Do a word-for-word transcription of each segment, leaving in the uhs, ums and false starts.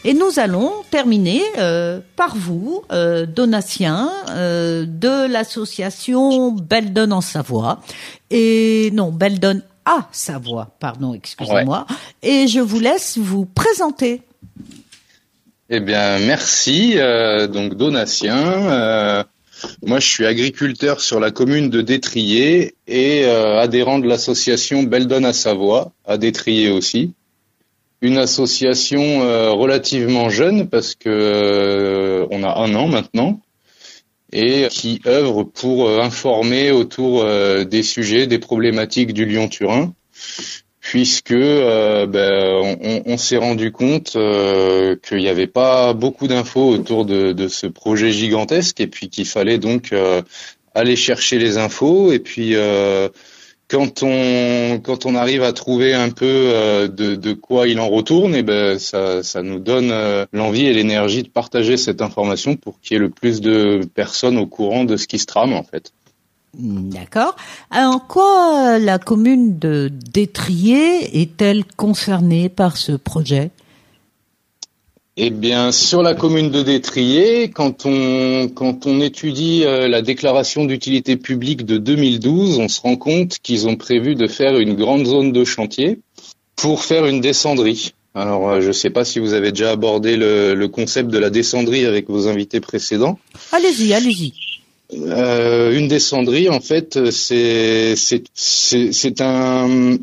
Et nous allons terminer euh, par vous, euh, Donatien, euh, de l'association Beldon en Savoie. Et non, Beldon à Savoie, pardon, excusez-moi. Ouais. Et je vous laisse vous présenter. Eh bien, merci. Euh, donc, Donatien. Euh, moi, je suis agriculteur sur la commune de Détrier et euh, adhérent de l'association Beldon à Savoie, à Détrier aussi. Une association euh, relativement jeune parce que euh, on a un an maintenant et qui œuvre pour euh, informer autour euh, des sujets, des problématiques du Lyon-Turin. Puisque euh, ben, on, on s'est rendu compte euh, qu'il n'y avait pas beaucoup d'infos autour de, de ce projet gigantesque et puis qu'il fallait donc euh, aller chercher les infos et puis euh, quand on quand on arrive à trouver un peu euh, de, de quoi il en retourne, et ben ça ça nous donne euh, l'envie et l'énergie de partager cette information pour qu'il y ait le plus de personnes au courant de ce qui se trame en fait. D'accord. En quoi la commune de Détrier est-elle concernée par ce projet ? Eh bien, sur la commune de Détrier, quand on quand on étudie euh, la déclaration d'utilité publique de deux mille douze, on se rend compte qu'ils ont prévu de faire une grande zone de chantier pour faire une descendrie. Alors, euh, je ne sais pas si vous avez déjà abordé le, le concept de la descendrie avec vos invités précédents. Allez-y, allez-y. Euh, une descendrie, en fait, c'est c'est c'est, c'est un,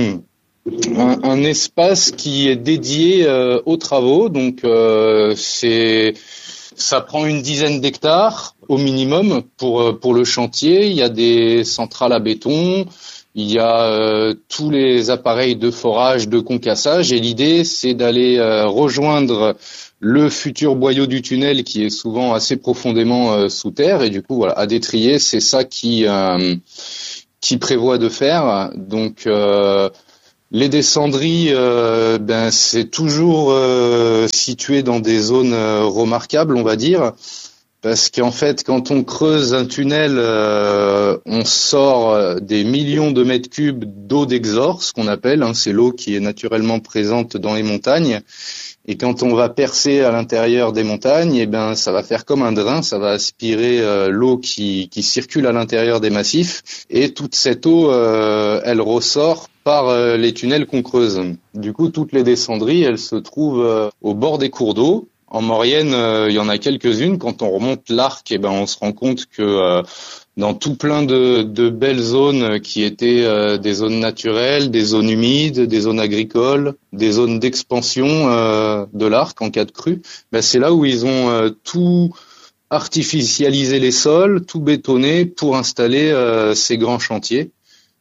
un un espace qui est dédié euh, aux travaux. Donc, euh, c'est ça prend une dizaine d'hectares au minimum pour pour le chantier. Il y a des centrales à béton, il y a euh, tous les appareils de forage, de concassage. Et l'idée, c'est d'aller euh, rejoindre le futur boyau du tunnel qui est souvent assez profondément euh, sous terre et du coup voilà à Détrier c'est ça qui euh, qui prévoit de faire. Donc euh, les descendries euh, ben c'est toujours euh, situé dans des zones euh, remarquables on va dire parce qu'en fait quand on creuse un tunnel euh, on sort des millions de mètres cubes d'eau d'exor ce qu'on appelle hein, c'est l'eau qui est naturellement présente dans les montagnes. Et quand on va percer à l'intérieur des montagnes, eh ben ça va faire comme un drain, ça va aspirer euh, l'eau qui, qui circule à l'intérieur des massifs et toute cette eau, euh, elle ressort par euh, les tunnels qu'on creuse. Du coup, toutes les descendries, elles se trouvent euh, au bord des cours d'eau. En Maurienne, euh, il y en a quelques-unes. Quand on remonte l'Arc, eh ben on se rend compte que euh, dans tout plein de, de belles zones qui étaient euh, des zones naturelles, des zones humides, des zones agricoles, des zones d'expansion euh, de l'Arc en cas de crue, ben c'est là où ils ont euh, tout artificialisé les sols, tout bétonné pour installer euh, ces grands chantiers.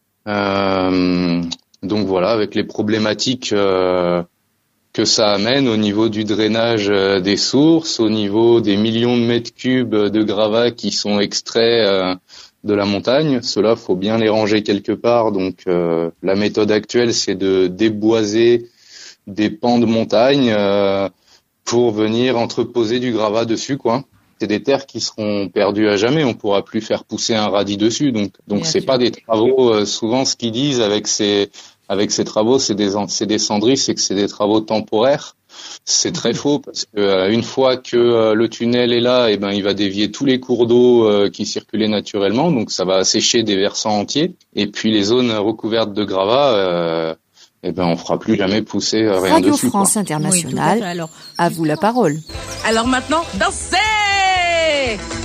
Euh, donc voilà, avec les problématiques euh, que ça amène au niveau du drainage euh, des sources, au niveau des millions de mètres cubes de gravats qui sont extraits euh, de la montagne. Cela, faut bien les ranger quelque part. Donc, euh, la méthode actuelle, c'est de déboiser des pans de montagne euh, pour venir entreposer du gravat dessus, quoi. C'est des terres qui seront perdues à jamais. On pourra plus faire pousser un radis dessus. Donc, donc c'est pas des travaux. Euh, souvent, ce qu'ils disent avec ces avec ces travaux, c'est des c'est des cendries, c'est que c'est des travaux temporaires. C'est très faux parce que euh, une fois que euh, le tunnel est là, et ben il va dévier tous les cours d'eau euh, qui circulaient naturellement, donc ça va assécher des versants entiers. Et puis les zones recouvertes de gravats, euh, et ben on fera plus jamais pousser euh, rien Radio dessus. Radio France quoi. Internationale. Oui, à, alors, à vous la parole. Alors maintenant, dansez!